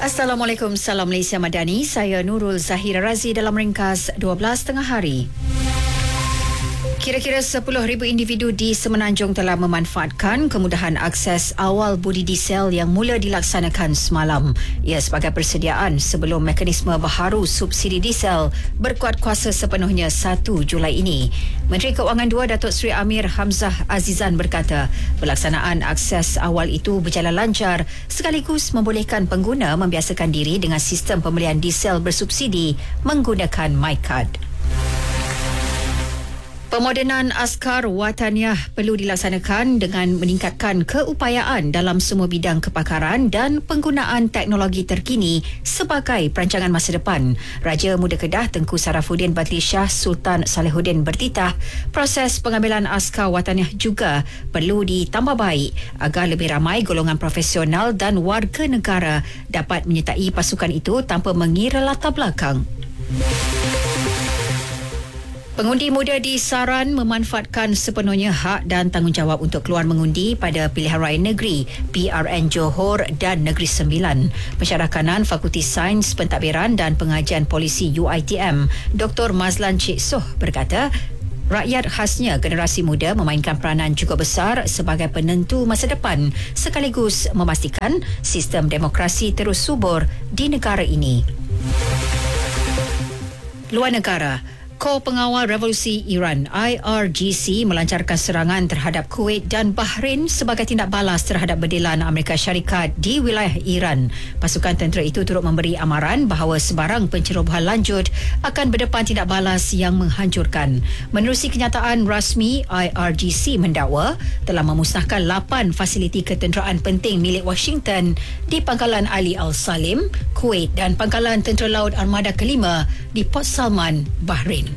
Assalamualaikum, salam Malaysia Madani. Saya Nurul Zahira Razi dalam ringkas 12 tengah hari. Kira-kira 10,000 individu di Semenanjung telah memanfaatkan kemudahan akses awal budi diesel yang mula dilaksanakan semalam. Ia sebagai persediaan sebelum mekanisme baharu subsidi diesel berkuat kuasa sepenuhnya 1 Julai ini. Menteri Keuangan 2 Datuk Seri Amir Hamzah Azizan berkata, pelaksanaan akses awal itu berjalan lancar sekaligus membolehkan pengguna membiasakan diri dengan sistem pembelian diesel bersubsidi menggunakan MyCard. Pemodenan askar wataniah perlu dilaksanakan dengan meningkatkan keupayaan dalam semua bidang kepakaran dan penggunaan teknologi terkini sebagai perancangan masa depan. Raja Muda Kedah Tengku Sarafuddin Badli Shah Sultan Salehuddin bertitah proses pengambilan askar wataniah juga perlu ditambah baik agar lebih ramai golongan profesional dan warga negara dapat menyertai pasukan itu tanpa mengira latar belakang. Pengundi muda disaran memanfaatkan sepenuhnya hak dan tanggungjawab untuk keluar mengundi pada pilihan raya negeri PRN Johor dan Negeri Sembilan. Pensyarah kanan Fakulti Sains Pentadbiran dan Pengajian Polisi UiTM, Dr. Mazlan Cik Soh berkata, rakyat khasnya generasi muda memainkan peranan cukup besar sebagai penentu masa depan sekaligus memastikan sistem demokrasi terus subur di negara ini. Luar negara, Kor Pengawal Revolusi Iran IRGC melancarkan serangan terhadap Kuwait dan Bahrain sebagai tindak balas terhadap berdelan Amerika Syarikat di wilayah Iran. Pasukan tentera itu turut memberi amaran bahawa sebarang pencerobohan lanjut akan berdepan tindak balas yang menghancurkan. Menerusi kenyataan rasmi, IRGC mendakwa telah memusnahkan 8 fasiliti ketenteraan penting milik Washington di Pangkalan Ali Al-Salim, Kuwait dan Pangkalan Tentera Laut Armada Kelima di Port Salman, Bahrain.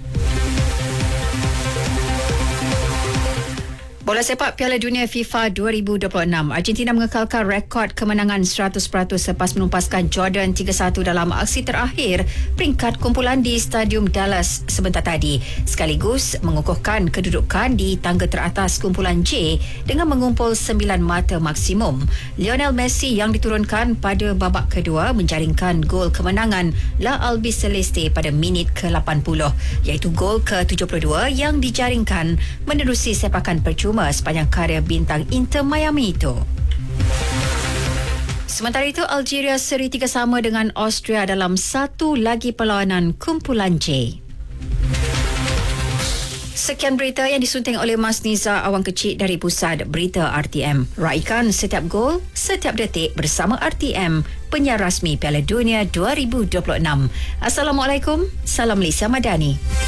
Bola sepak Piala Dunia FIFA 2026. Argentina mengekalkan rekod kemenangan 100% selepas menumpaskan Jordan 3-1 dalam aksi terakhir peringkat kumpulan di Stadium Dallas sebentar tadi, sekaligus mengukuhkan kedudukan di tangga teratas kumpulan J dengan mengumpul 9 mata maksimum. Lionel Messi yang diturunkan pada babak kedua menjaringkan gol kemenangan La Albiceleste pada minit ke-80, iaitu gol ke-72 yang dijaringkan menerusi sepakan percuma sepanjang karya bintang Inter Miami itu. Sementara itu, Algeria seri 3-3 dengan Austria dalam satu lagi perlawanan kumpulan J. Sekian berita yang disunting oleh Mas Niza Awang Kecil dari Pusat Berita RTM. Raikan setiap gol, setiap detik bersama RTM, penyiar rasmi Piala Dunia 2026. Assalamualaikum, salam Malaysia Madani.